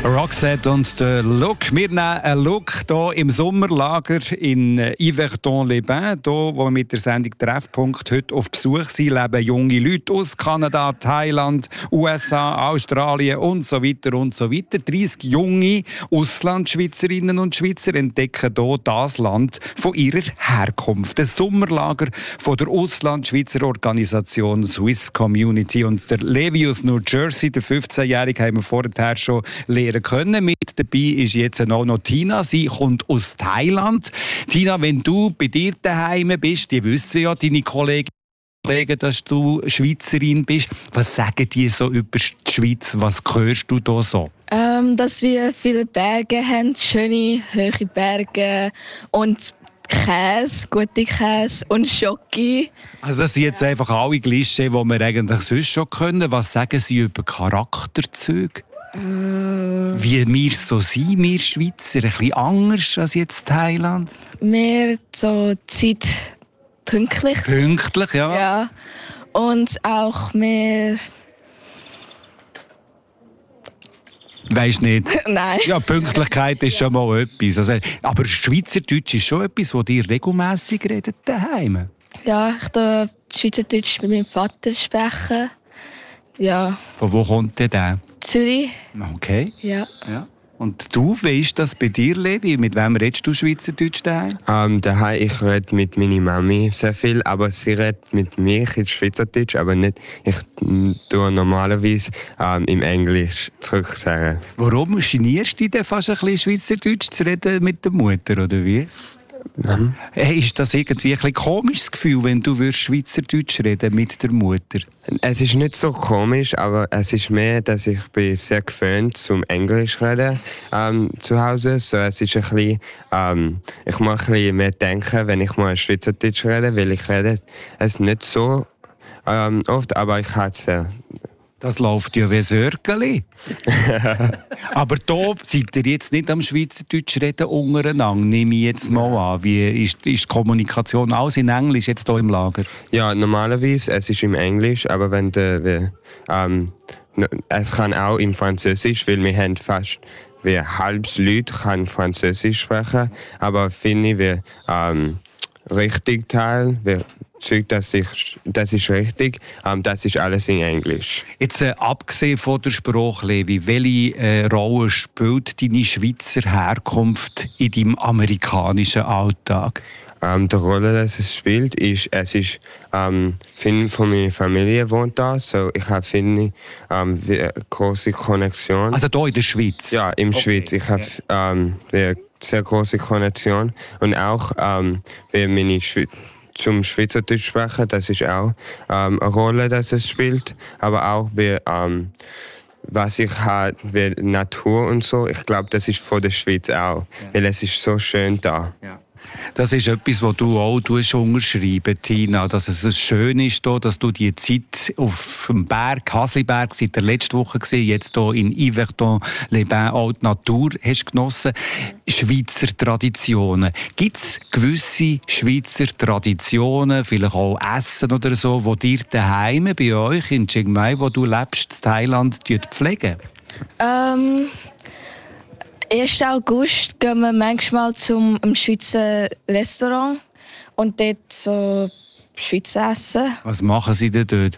Roxette und der Look. Wir nehmen einen Look hier im Sommerlager in Yverdon-les-Bains. Hier, wo wir mit der Sendung Treffpunkt heute auf Besuch sind, leben junge Leute aus Kanada, Thailand, USA, Australien und so weiter und so weiter. 30 junge Auslandschweizerinnen und Schweizer entdecken hier das Land von ihrer Herkunft. Das Sommerlager von der Auslandschweizer Organisation Swiss Community. Und der Levi aus New Jersey, der 15-Jährige, haben wir vorher schon lernen können. Mit dabei ist jetzt auch noch Tina. Sie kommt aus Thailand. Tina, wenn du bei dir daheim bist, die wissen ja, deine Kollegen, dass du Schweizerin bist. Was sagen die so über die Schweiz? Was hörst du da so? Dass wir viele Berge haben, schöne, hohe Berge und Käse, gute Käse und Schoki. Also das sind jetzt einfach alle Klischee, die wir eigentlich sonst schon können. Was sagen sie über Charakterzüge? Wie wir so sind, wir Schweizer, ein bisschen anders als jetzt Thailand? Mehr so Zeit pünktlich. Pünktlich, ja. Ja. Und auch mehr... Weisst nicht? Nein. Ja, Pünktlichkeit ist schon mal etwas. Also, aber Schweizerdeutsch ist schon etwas, das ihr regelmässig redet daheim. Ja, ich darf Schweizerdeutsch mit meinem Vater sprechen. Ja. Von wo kommt der? Zürich. Okay. Ja. Und du, wie ist das bei dir, Levi? Mit wem redest du Schweizerdeutsch daheim? Daheim, ich rede mit meiner Mami sehr viel, aber sie redet mit mir in Schweizerdeutsch, aber nicht. Ich tue normalerweise im Englisch zurück sagen. Warum genierst du dich denn fast ein bisschen Schweizerdeutsch zu reden mit der Mutter, oder wie? Mhm. Hey, ist das irgendwie ein bisschen komisches Gefühl, wenn du Schweizerdeutsch reden mit der Mutter? Es ist nicht so komisch, aber es ist mehr, dass ich bin sehr gewöhnt zum Englisch reden zu Hause. So, es ist ein bisschen, ich muss ein bisschen mehr denken, wenn ich mal Schweizerdeutsch rede, weil ich rede es nicht so oft, aber ich habe es sehr. Das läuft ja wie ein Örgeli. Aber da seid ihr jetzt nicht am Schweizerdeutsch reden untereinander, nehme ich jetzt mal an. Wie ist die Kommunikation alles in Englisch jetzt hier im Lager? Ja, normalerweise es ist im Englisch, aber wenn es kann auch im Französisch, weil wir haben fast wie halbes Leute kann Französisch sprechen, aber finde wir richtig Teil, das ist richtig. Das ist alles in Englisch. Jetzt abgesehen von der Sprache, Levi, welche Rolle spielt deine Schweizer Herkunft in deinem amerikanischen Alltag? Die Rolle, die es spielt, ist, viele von meiner Familie wohnt da, so ich habe viele große Konnexion. Also hier in der Schweiz? Ja, in der Schweiz. Ich habe eine sehr große Konnexion und auch meine zum Schweizerdeutsch sprechen, das ist auch eine Rolle, die es spielt. Aber auch was ich habe, wie Natur und so, ich glaube, das ist von der Schweiz auch, weil es ist so schön da. Ja. Das ist etwas, was du auch unterschreiben, Tina, dass es schön ist, dass du die Zeit auf dem Berg, Hasliberg, seit der letzten Woche gesehen, jetzt hier in Yverdon-les-Bains auch die Natur hast genossen. Schweizer Traditionen. Gibt es gewisse Schweizer Traditionen, vielleicht auch Essen oder so, wo dir daheim bei euch in Chiang Mai, wo du lebst, in Thailand, pflegen? 1. August gehen wir manchmal zum Schweizer Restaurant und dort so Schweizer essen. Was machen sie denn dort?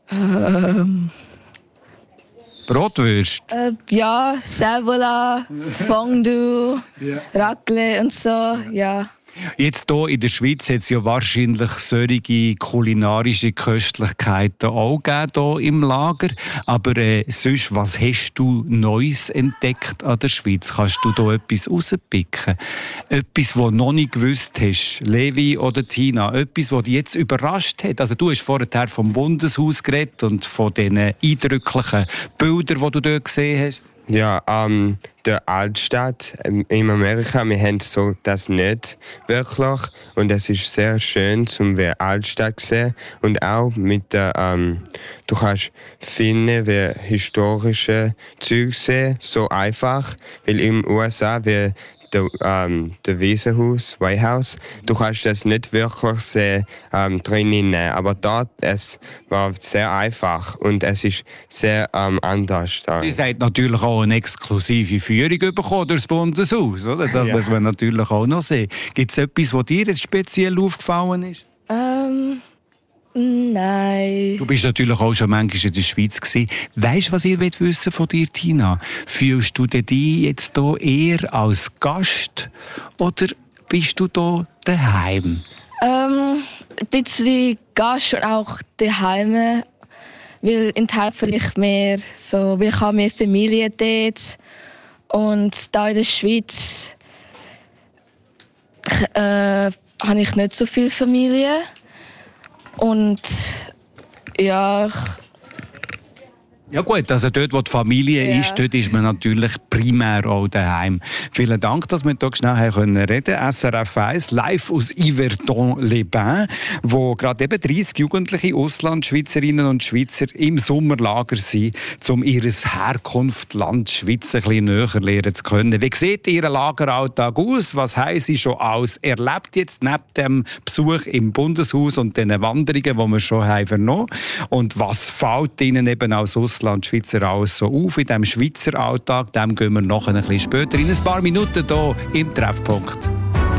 Bratwürst? Ja, Servola, Fondue, Raclette und so, ja. Jetzt hier in der Schweiz hat es ja wahrscheinlich solche kulinarische Köstlichkeiten auch gegeben hier im Lager. Aber sonst, was hast du Neues entdeckt an der Schweiz? Kannst du da etwas rauspicken? Etwas, das du noch nicht gewusst hast, Levi oder Tina? Etwas, das dich jetzt überrascht hat? Also du hast vorher vom Bundeshaus geredet und von den eindrücklichen Bildern, die du dort gesehen hast. Ja, der Altstadt in Amerika, wir haben so das nicht wirklich und es ist sehr schön zum die Altstadt sehen und auch mit der du kannst viele wie historische Züge sehen, so einfach, weil in den USA wir der Wiesenhaus, White House. Du kannst das nicht wirklich sehen, drinnen nehmen, aber dort es war sehr einfach und es ist sehr anders. Ihr seid natürlich auch eine exklusive Führung bekommen durch das Bundeshaus, oder? Das muss man natürlich auch noch sehen. Gibt es etwas, was dir jetzt speziell aufgefallen ist? Nein. Du bist natürlich auch schon manchmal in der Schweiz gewesen. Weißt du, was ich wissen von dir, Tina? Fühlst du dich jetzt hier eher als Gast oder bist du hier daheim? Ein bisschen Gast und auch daheim. Weil in Teil vielleicht mehr so, weil ich habe mehr Familie dort. Und da in der Schweiz habe ich nicht so viel Familie. Und ja, Ja gut, also dort, wo die Familie ist, dort ist man natürlich primär auch daheim. Vielen Dank, dass wir hier schnell reden können. SRF 1, live aus Yverdon-les-Bains, wo gerade eben 30 jugendliche Auslandschweizerinnen und Schweizer im Sommerlager sind, um ihr Herkunftsland Schweiz ein bisschen näher lernen zu können. Wie sieht Ihr Lageralltag aus? Was haben Sie schon alles erlebt jetzt neben dem Besuch im Bundeshaus und den Wanderungen, die wir schon haben vernommen? Und was fällt Ihnen eben als Schweizer alles so auf in diesem Schweizer Alltag? Dem gehen wir noch ein bisschen später in ein paar Minuten hier im Treffpunkt.